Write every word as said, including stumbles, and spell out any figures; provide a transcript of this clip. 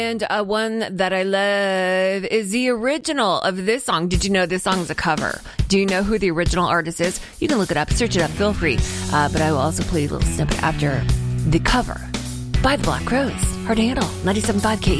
And uh, one that I love is the original of this song. Did you know this song is a cover? Do you know who the original artist is? You can look it up, search it up, feel free. Uh, but I will also play a little snippet after the cover by the Black Crowes. Hard to handle. ninety-seven point five K